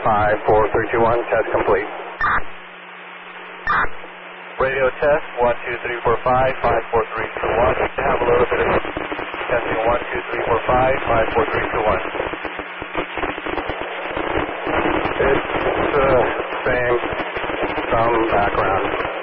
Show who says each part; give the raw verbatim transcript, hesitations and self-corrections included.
Speaker 1: five four three two one, test complete.
Speaker 2: Radio test, one two three four five, five four three two one. Have a little bit of testing, one two three four five, five four three two one.
Speaker 1: It's the uh, same, some background.